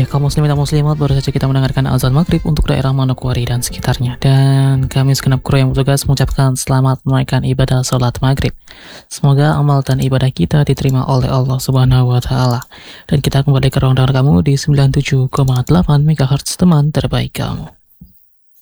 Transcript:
kaum muslimin dan muslimat, baru saja kita mendengarkan azan maghrib untuk daerah Manokwari dan sekitarnya. Dan kami segenap kru yang bertugas mengucapkan selamat menunaikan ibadah sholat maghrib. Semoga amal dan ibadah kita diterima oleh Allah Subhanahu wa Ta'ala. Dan kita kembali ke ruang dengar kamu di 97,8 MHz, teman terbaik kamu.